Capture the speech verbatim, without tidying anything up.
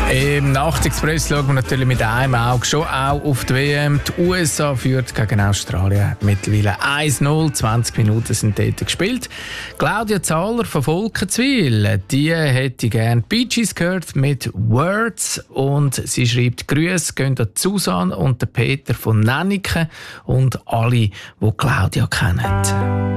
Im Nachtexpress schauen wir natürlich mit einem Auge schon auch auf die W M. Die U S A führt gegen Australien mittlerweile eins null. zwanzig Minuten sind dort gespielt. Claudia Zahler von Volkenswil, die hätte gerne Bee Gees gehört mit Words. Und sie schreibt, Grüße gehen an Susanne und Peter von Nennike und alle, die Claudia kennen.